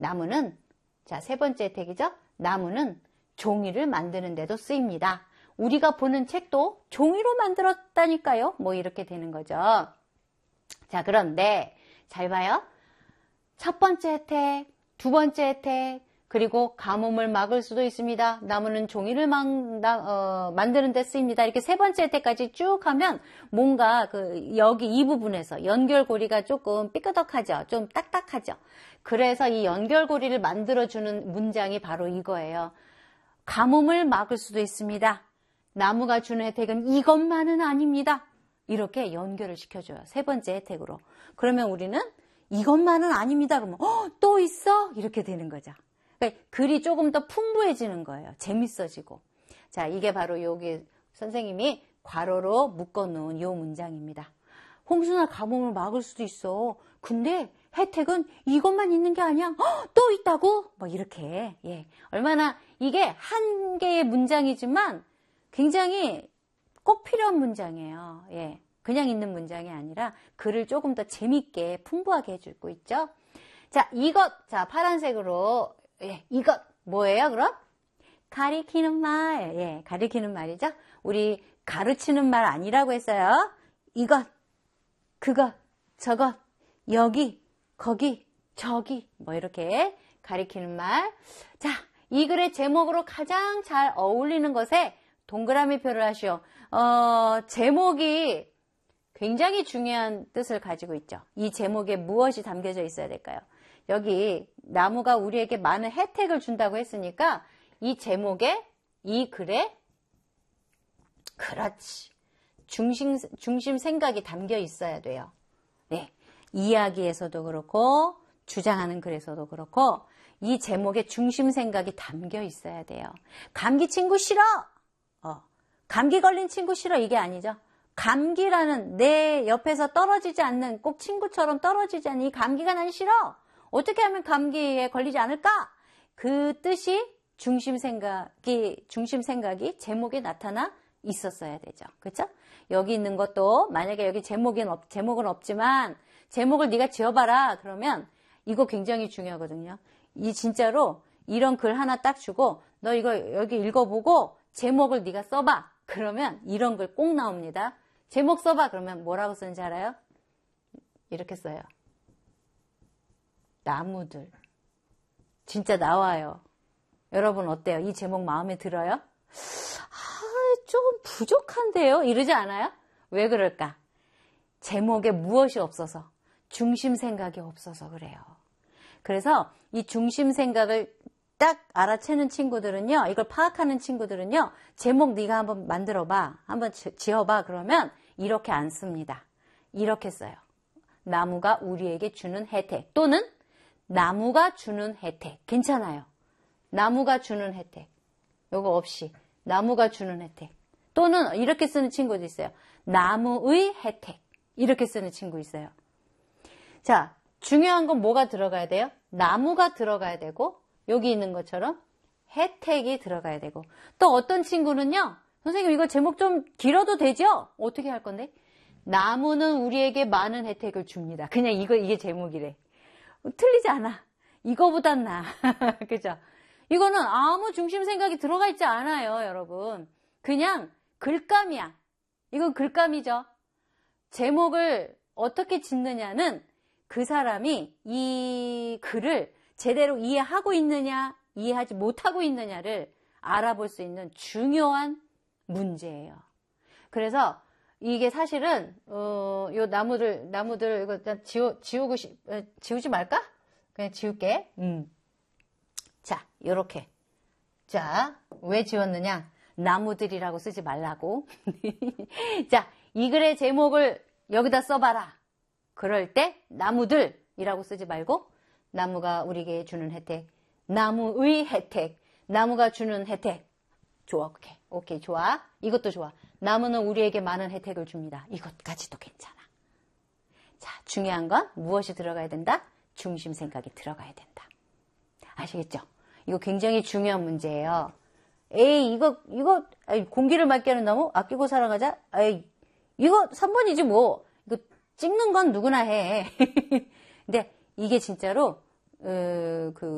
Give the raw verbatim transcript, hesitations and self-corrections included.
나무는, 자, 세 번째 혜택이죠. 나무는 종이를 만드는 데도 쓰입니다. 우리가 보는 책도 종이로 만들었다니까요. 뭐 이렇게 되는 거죠. 자, 그런데 잘 봐요. 첫 번째 혜택, 두 번째 혜택, 그리고 가뭄을 막을 수도 있습니다. 나무는 종이를 막, 어, 만드는 데 쓰입니다. 이렇게 세 번째 혜택까지 쭉 하면 뭔가 그 여기 이 부분에서 연결고리가 조금 삐끄덕하죠. 좀 딱딱하죠. 그래서 이 연결고리를 만들어주는 문장이 바로 이거예요. 가뭄을 막을 수도 있습니다. 나무가 주는 혜택은 이것만은 아닙니다. 이렇게 연결을 시켜줘요. 세 번째 혜택으로. 그러면 우리는 이것만은 아닙니다. 그러면 어, 또 있어? 이렇게 되는 거죠. 그러니까 글이 조금 더 풍부해지는 거예요. 재밌어지고. 자, 이게 바로 여기 선생님이 괄호로 묶어놓은 이 문장입니다. 홍순아, 가뭄을 막을 수도 있어. 근데 혜택은 이것만 있는 게 아니야. 어, 또 있다고? 뭐 이렇게. 예, 얼마나 이게 한 개의 문장이지만 굉장히 꼭 필요한 문장이에요. 예, 그냥 있는 문장이 아니라 글을 조금 더 재밌게 풍부하게 해주고 있죠. 자, 이것, 자, 파란색으로, 예, 이것 뭐예요? 그럼 가리키는 말, 예, 가리키는 말이죠. 우리 가르치는 말 아니라고 했어요. 이것, 그것, 저것, 여기, 거기, 저기, 뭐 이렇게 가리키는 말. 자, 이 글의 제목으로 가장 잘 어울리는 것에 동그라미 표를 하시오. 어, 제목이 굉장히 중요한 뜻을 가지고 있죠. 이 제목에 무엇이 담겨져 있어야 될까요? 여기 나무가 우리에게 많은 혜택을 준다고 했으니까 이 제목에, 이 글에, 그렇지, 중심, 중심 생각이 담겨 있어야 돼요. 네, 이야기에서도 그렇고 주장하는 글에서도 그렇고 이 제목에 중심 생각이 담겨 있어야 돼요. 감기 친구 싫어! 어, 감기 걸린 친구 싫어, 이게 아니죠. 감기라는 내 옆에서 떨어지지 않는, 꼭 친구처럼 떨어지지 않는 이 감기가 난 싫어. 어떻게 하면 감기에 걸리지 않을까? 그 뜻이 중심 생각이, 중심 생각이 제목에 나타나 있었어야 되죠. 그렇죠? 여기 있는 것도 만약에 여기 제목은, 없, 제목은 없지만 제목을 네가 지어봐라. 그러면 이거 굉장히 중요하거든요. 이 진짜로 이런 글 하나 딱 주고 너 이거 여기 읽어보고 제목을 네가 써봐. 그러면 이런 글 꼭 나옵니다. 제목 써봐. 그러면 뭐라고 쓰는지 알아요? 이렇게 써요. 나무들. 진짜 나와요. 여러분 어때요? 이 제목 마음에 들어요? 아, 조금 부족한데요? 이러지 않아요? 왜 그럴까? 제목에 무엇이 없어서, 중심 생각이 없어서 그래요. 그래서 이 중심 생각을 딱 알아채는 친구들은요, 이걸 파악하는 친구들은요, 제목 네가 한번 만들어봐, 한번 지어봐. 그러면 이렇게 안 씁니다. 이렇게 써요. 나무가 우리에게 주는 혜택, 또는 나무가 주는 혜택. 괜찮아요. 나무가 주는 혜택. 요거 없이 나무가 주는 혜택. 또는 이렇게 쓰는 친구도 있어요. 나무의 혜택. 이렇게 쓰는 친구 있어요. 자, 중요한 건 뭐가 들어가야 돼요? 나무가 들어가야 되고, 여기 있는 것처럼 혜택이 들어가야 되고. 또 어떤 친구는요, 선생님 이거 제목 좀 길어도 되죠? 어떻게 할 건데? 나무는 우리에게 많은 혜택을 줍니다. 그냥 이거, 이게 제목이래. 틀리지 않아. 이거보단 나아. 그죠? 이거는 아무 중심 생각이 들어가 있지 않아요, 여러분. 그냥 글감이야. 이건 글감이죠. 제목을 어떻게 짓느냐는 그 사람이 이 글을 제대로 이해하고 있느냐, 이해하지 못하고 있느냐를 알아볼 수 있는 중요한 문제예요. 그래서 이게 사실은 어, 요 나무들 나무들 이거 일단 지우 지우고 싶, 어, 지우지 말까? 그냥 지울게. 음. 자, 요렇게. 자, 왜 지웠느냐? 나무들이라고 쓰지 말라고. 자, 이 글의 제목을 여기다 써봐라. 그럴 때 나무들이라고 쓰지 말고 나무가 우리에게 주는 혜택, 나무의 혜택, 나무가 주는 혜택. 좋아, 오케이, 오케이, 좋아. 이것도 좋아. 나무는 우리에게 많은 혜택을 줍니다. 이것까지도 괜찮아. 자, 중요한 건 무엇이 들어가야 된다? 중심 생각이 들어가야 된다. 아시겠죠? 이거 굉장히 중요한 문제예요. 에이, 이거, 이거, 아이, 공기를 맑게 하는 나무? 아끼고 사랑하자? 에이, 이거 삼 번이지 뭐. 이거 찍는 건 누구나 해. 근데 이게 진짜로, 어, 그,